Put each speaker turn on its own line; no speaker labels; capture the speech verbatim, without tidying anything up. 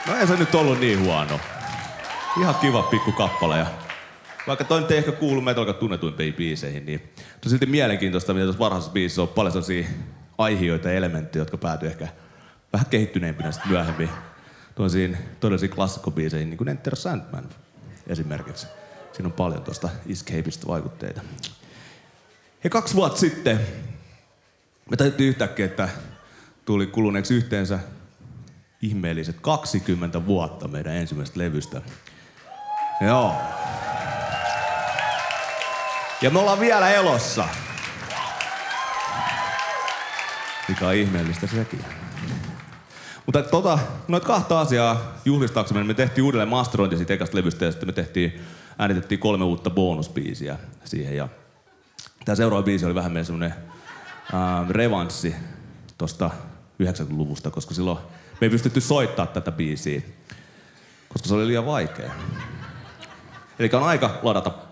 No ei se nyt ollut niin huono. Ihan kiva pikku kappale. Ja vaikka toi nyt ei ehkä kuulu Metallican tunnetuimpiin biiseihin, niin on silti mielenkiintoista, mitä tuossa varhaisessa biisissä on paljon sellaisia aihioita ja elementtejä, jotka päätyy ehkä vähän kehittyneempinä sitten myöhemmin tuollaisiin todellisiin klassikkobiiseihin, niin kuin Enter Sandman esimerkiksi. Siinä on paljon tuosta escapeista vaikutteita. Ja kaksi vuotta sitten me tajuttiin yhtäkkiä, että tuli kuluneeksi yhteensä ihmeelliset kaksikymmentä vuotta meidän ensimmäisestä levystä. Joo. Ja me ollaan vielä elossa. Mikä on ihmeellistä sekin. Mutta tota, noita kahta asiaa juhlistaaksemme me tehtiin uudelleen masterointi siitä ekasta levystä ja sitten me tehtiin, äänitettiin kolme uutta bonusbiisiä siihen. Ja tää seuraava biisi oli vähän meidän semmonen äh, revanssi tosta yhdeksänkymmentäluvusta, koska silloin me ei pystytty soittaa tätä biisiä, koska se oli liian vaikea. Eli on aika ladata